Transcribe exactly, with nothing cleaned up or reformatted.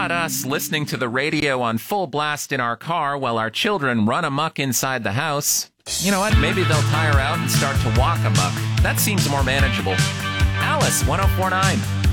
about us listening to the radio on full blast in our car while our children run amok inside the house? You know what? Maybe they'll tire out and start to walk amok. That seems more manageable. Alice, one oh four point nine.